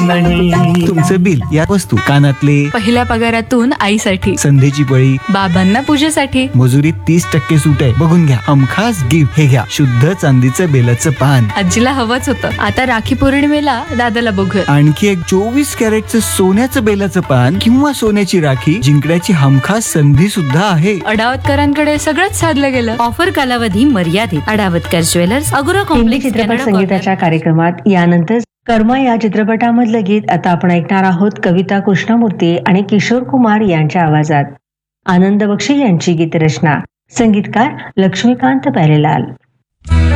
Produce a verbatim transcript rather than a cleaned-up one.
नाही. तुमचं बिल या वस्तू कानातले, पहिल्या पगारातून आईसाठी, संधीची पळी, बाबांना पूजेसाठी, मजुरीत तीस टक्के सूट आहे. बघून घ्या. हमखास गिफ्ट. हे घ्या शुद्ध चांदीचं बेलाचं पान. आजीला हवंच होतं. आता राखी पौर्णिमेला दादाला बघूया. आणखी एक चोवीस कॅरेटचं सोन्याचं बेलाचं पान किंवा सोन्याची राखी जिंकण्याची हमखास संधी सुद्धा आहे. अडावतकरांकडे सगळंच साधलं गेलं. ऑफर कालावधी मर्यादित. अडावतकर ज्वेलर्स, अगोरा हिंदी कॉम्प्लेक्स, चित्रपट कॅनडा संगीताच्या कार्यक्रमात यानंतर कर्मा या चित्रपटामधलं गीत आता आपण ऐकणार आहोत कविता कृष्णमूर्ती आणि किशोर कुमार यांच्या आवाजात. आनंद बक्षी यांची गीतरचना, संगीतकार लक्ष्मीकांत प्यारेलाल.